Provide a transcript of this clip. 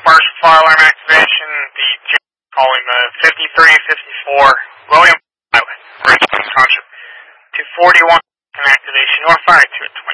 partial fire alarm activation. The calling the 5354 William Highway, Richmond Township, to 41 activation, North Fire 2 at